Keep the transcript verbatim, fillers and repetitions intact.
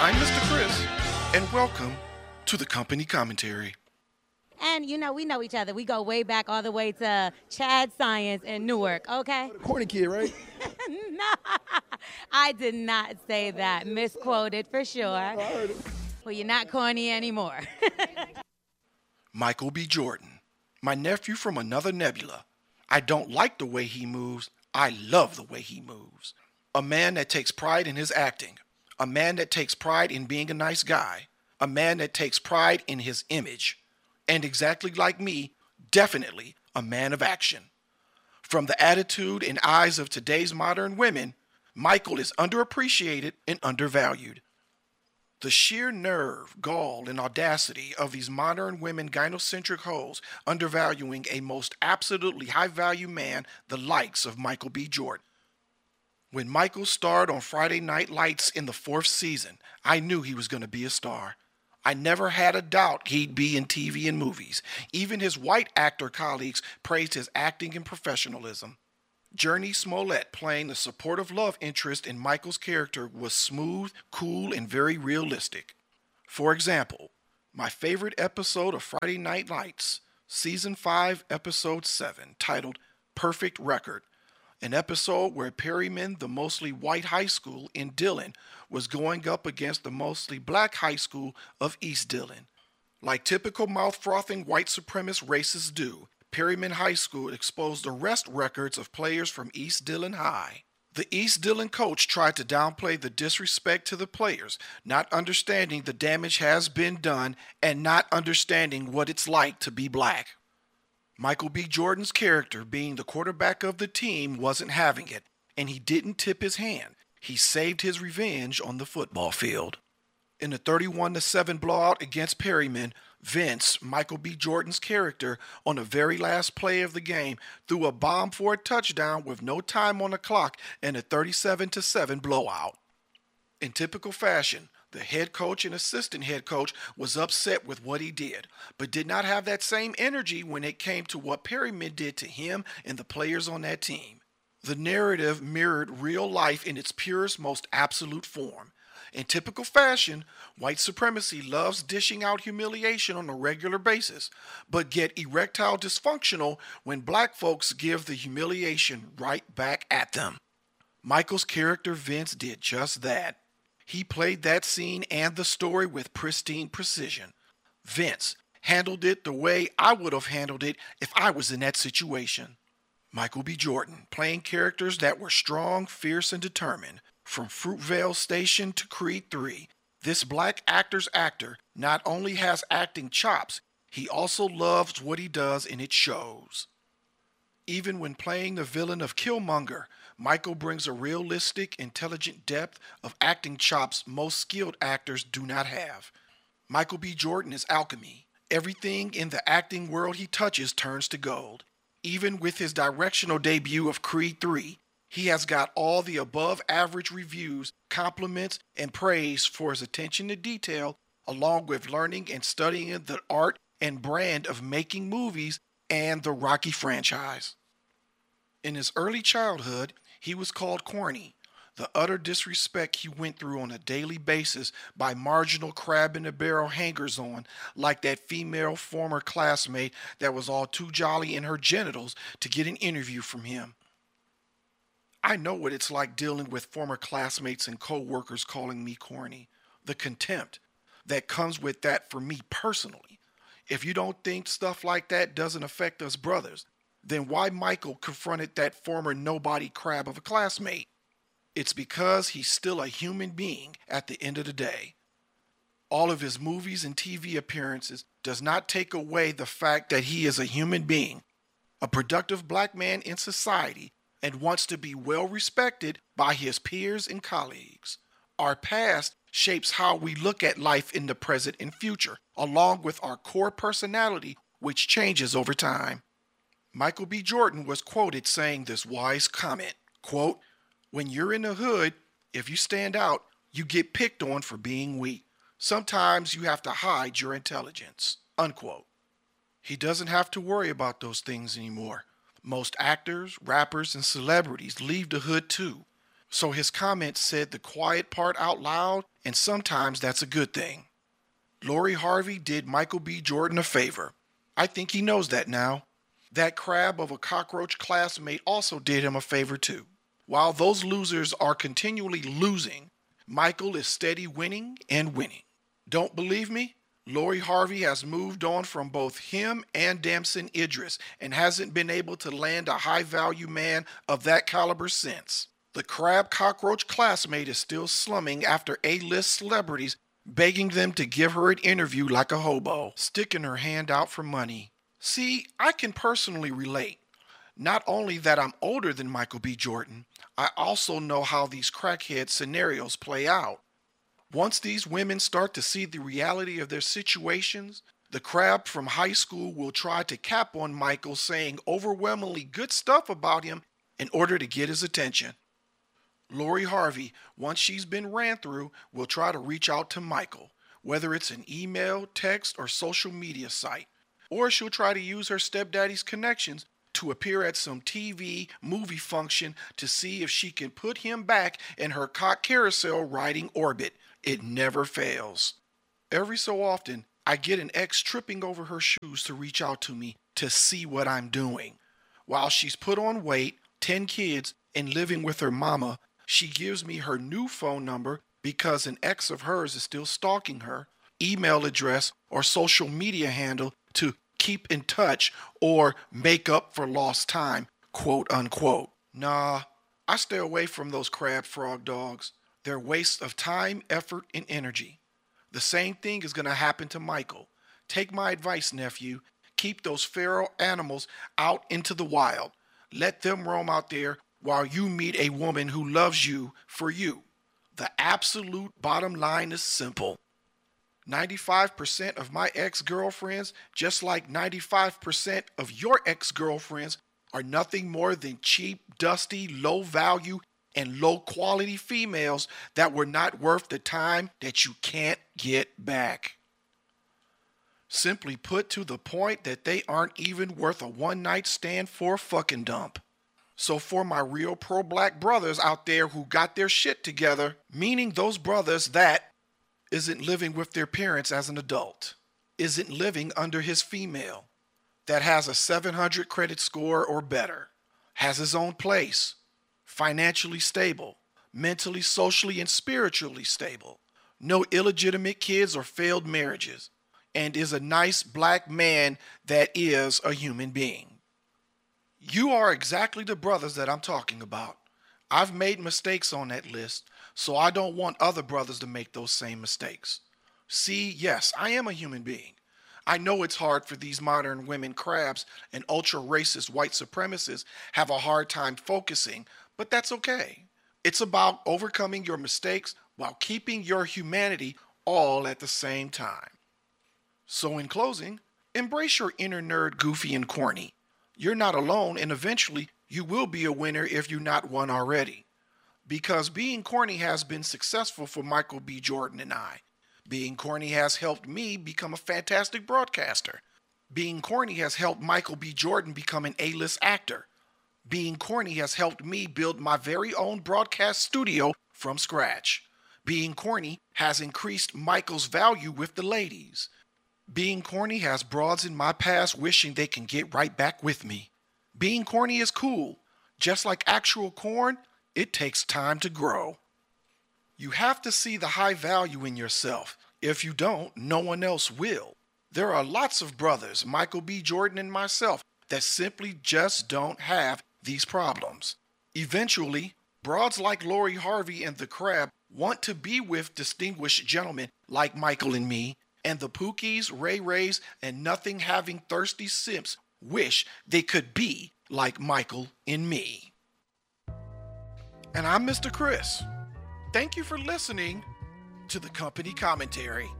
I'm Mister Chris, and welcome to the Company Commentary. And, you know, we know each other. We go way back all the way to Chad Science in Newark, okay? Corny kid, right? No, I did not say that. Misquoted for sure. I heard it. Well, you're not corny anymore. Michael B. Jordan, my nephew from another nebula. I don't like the way he moves. I love the way he moves. A man that takes pride in his acting. A man that takes pride in being a nice guy. A man that takes pride in his image. And exactly like me, definitely a man of action. From the attitude and eyes of today's modern women, Michael is underappreciated and undervalued. The sheer nerve, gall, and audacity of these modern women gynocentric hoes undervaluing a most absolutely high-value man the likes of Michael B. Jordan. When Michael starred on Friday Night Lights in the fourth season, I knew he was going to be a star. I never had a doubt he'd be in T V and movies. Even his white actor colleagues praised his acting and professionalism. Jurnee Smollett playing the supportive love interest in Michael's character was smooth, cool, and very realistic. For example, my favorite episode of Friday Night Lights, Season five, Episode seven, titled Perfect Record, an episode where Perryman, the mostly white high school in Dillon, was going up against the mostly black high school of East Dillon. Like typical mouth-frothing white supremacist racists do, Perryman High School exposed arrest records of players from East Dillon High. The East Dillon coach tried to downplay the disrespect to the players, not understanding the damage has been done and not understanding what it's like to be black. Michael B. Jordan's character, being the quarterback of the team, wasn't having it, and he didn't tip his hand. He saved his revenge on the football field. In the thirty-one to seven blowout against Perryman, Vince, Michael B. Jordan's character, on the very last play of the game, threw a bomb for a touchdown with no time on the clock in a thirty-seven to seven blowout. In typical fashion, the head coach and assistant head coach was upset with what he did, but did not have that same energy when it came to what Perryman did to him and the players on that team. The narrative mirrored real life in its purest, most absolute form. In typical fashion, white supremacy loves dishing out humiliation on a regular basis, but get erectile dysfunctional when black folks give the humiliation right back at them. Michael's character Vince did just that. He played that scene and the story with pristine precision. Vince handled it the way I would have handled it if I was in that situation. Michael B. Jordan, playing characters that were strong, fierce, and determined. From Fruitvale Station to Creed three, this black actor's actor not only has acting chops, he also loves what he does and it shows. Even when playing the villain of Killmonger, Michael brings a realistic, intelligent depth of acting chops most skilled actors do not have. Michael B. Jordan is alchemy. Everything in the acting world he touches turns to gold. Even with his directional debut of Creed three, he has got all the above average reviews, compliments, and praise for his attention to detail, along with learning and studying the art and brand of making movies and the Rocky franchise. In his early childhood, he was called corny, the utter disrespect he went through on a daily basis by marginal crab-in-the-barrel hangers-on like that female former classmate that was all too jolly in her genitals to get an interview from him. I know what it's like dealing with former classmates and co-workers calling me corny. The contempt that comes with that for me personally. If you don't think stuff like that doesn't affect us brothers, then why Michael confronted that former nobody crab of a classmate? It's because he's still a human being at the end of the day. All of his movies and T V appearances does not take away the fact that he is a human being, a productive black man in society, and wants to be well respected by his peers and colleagues. Our past shapes how we look at life in the present and future, along with our core personality, which changes over time. Michael B. Jordan was quoted saying this wise comment, quote, "When you're in the hood, if you stand out, you get picked on for being weak. Sometimes you have to hide your intelligence," unquote. He doesn't have to worry about those things anymore. Most actors, rappers, and celebrities leave the hood too. So his comment said the quiet part out loud, and sometimes that's a good thing. Lori Harvey did Michael B. Jordan a favor. I think he knows that now. That crab of a cockroach classmate also did him a favor too. While those losers are continually losing, Michael is steady winning and winning. Don't believe me? Lori Harvey has moved on from both him and Damson Idris and hasn't been able to land a high-value man of that caliber since. The crab cockroach classmate is still slumming after A-list celebrities begging them to give her an interview like a hobo, sticking her hand out for money. See, I can personally relate. Not only that I'm older than Michael B. Jordan, I also know how these crackhead scenarios play out. Once these women start to see the reality of their situations, the crab from high school will try to cap on Michael saying overwhelmingly good stuff about him in order to get his attention. Lori Harvey, once she's been ran through, will try to reach out to Michael, whether it's an email, text, or social media site. Or she'll try to use her stepdaddy's connections to appear at some T V movie function to see if she can put him back in her cock carousel riding orbit. It never fails. Every so often, I get an ex tripping over her shoes to reach out to me to see what I'm doing. While she's put on weight, ten kids, and living with her mama, she gives me her new phone number because an ex of hers is still stalking her, email address, or social media handle to keep in touch or make up for lost time, quote unquote. Nah, I stay away from those crab frog dogs. They're waste of time, effort, and energy. The same thing is going to happen to Michael. Take my advice, nephew. Keep those feral animals out into the wild. Let them roam out there while you meet a woman who loves you for you. The absolute bottom line is simple. ninety-five percent of my ex-girlfriends, just like ninety-five percent of your ex-girlfriends, are nothing more than cheap, dusty, low-value, and low-quality females that were not worth the time that you can't get back. Simply put, to the point that they aren't even worth a one-night stand for a fucking dump. So for my real pro-black brothers out there who got their shit together, meaning those brothers that isn't living with their parents as an adult, isn't living under his female, that has a seven hundred credit score or better, has his own place, financially stable, mentally, socially, and spiritually stable, no illegitimate kids or failed marriages, and is a nice black man that is a human being. You are exactly the brothers that I'm talking about. I've made mistakes on that list, so I don't want other brothers to make those same mistakes. See, yes, I am a human being. I know it's hard for these modern women crabs and ultra-racist white supremacists have a hard time focusing, but that's okay. It's about overcoming your mistakes while keeping your humanity all at the same time. So in closing, embrace your inner nerd, goofy, and corny. You're not alone, and eventually you will be a winner if you're not one already. Because being corny has been successful for Michael B. Jordan and I. Being corny has helped me become a fantastic broadcaster. Being corny has helped Michael B. Jordan become an A-list actor. Being corny has helped me build my very own broadcast studio from scratch. Being corny has increased Michael's value with the ladies. Being corny has broads in my past wishing they can get right back with me. Being corny is cool. Just like actual corn, it takes time to grow. You have to see the high value in yourself. If you don't, no one else will. There are lots of brothers, Michael B. Jordan and myself, that simply just don't have these problems. Eventually, broads like Lori Harvey and the Crab want to be with distinguished gentlemen like Michael and me, and the Pookies, Ray Rays, and nothing-having thirsty simps wish they could be like Michael and me. And I'm Mister Chris. Thank you for listening to the company commentary.